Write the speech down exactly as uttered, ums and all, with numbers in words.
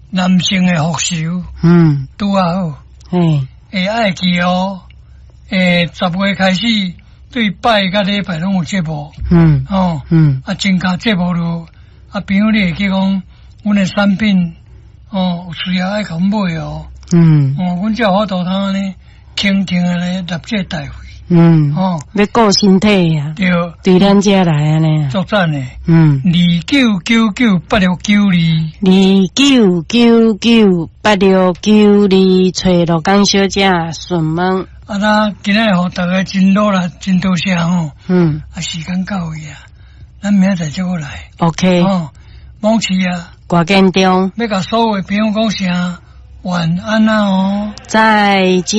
男性的福寿， 嗯， 拄啊好， 嘿， 会爱记哦。诶，十月开始对拜甲礼拜拢有节目， 嗯哦， 嗯啊，增加节目咯。啊，朋友你会记讲，阮的产品，哦，有需要爱甲阮买哦。 嗯哦，阮才有法度通安尼轻轻的咧纳这代费。 嗯， 哦， 要顾身体呀， 对， 对咱遮来安尼， 作赞的。 嗯， 二九九九八六九二， 二九九九八六九二，找罗江小姐询问， 啊，那今日互大家真努力，真多谢吼。 嗯啊，时间到位啊，咱明仔载再过来。 ，OK， 哦，往期啊， 挂建中， 要甲所有的朋友讲声晚安啊哦。 再见。